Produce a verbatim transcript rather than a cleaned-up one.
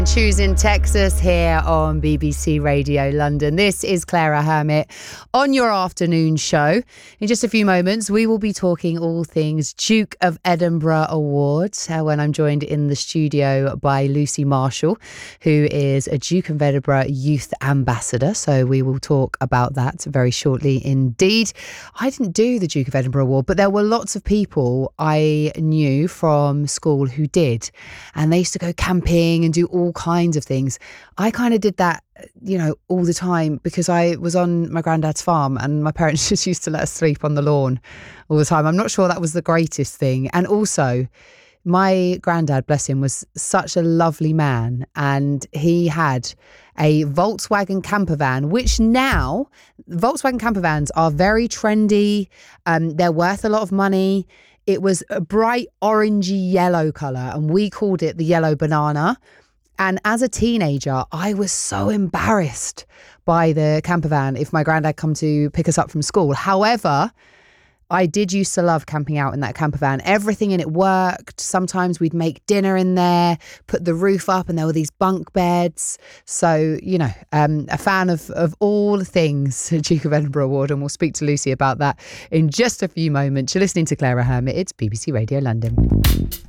Choosing Texas here on B B C Radio London. This is Clara Hermit on your afternoon show. In just a few moments, we will be talking all things Duke of Edinburgh Awards uh, when I'm joined in the studio by Lucy Marshall, who is a Duke of Edinburgh Youth Ambassador. So we will talk about that very shortly indeed. I didn't do the Duke of Edinburgh Award, but there were lots of people I knew from school who did. And they used to go camping and do all kinds of things. I kind of did that, you know, all the time because I was on my granddad's farm and my parents just used to let us sleep on the lawn all the time. I'm not sure that was the greatest thing. And also, my granddad, bless him, was such a lovely man, and he had a Volkswagen camper van, which now Volkswagen camper vans are very trendy. Um, they're worth a lot of money. It was a bright orangey yellow colour, and we called it the yellow banana. And as a teenager, I was so embarrassed by the camper van if my granddad come to pick us up from school. However, I did used to love camping out in that camper van. Everything in it worked. Sometimes we'd make dinner in there, put the roof up, and there were these bunk beds. So, you know, um, a fan of, of all things Duke of Edinburgh Award, and we'll speak to Lucy about that in just a few moments. You're listening to Clara Hermit. It's B B C Radio London.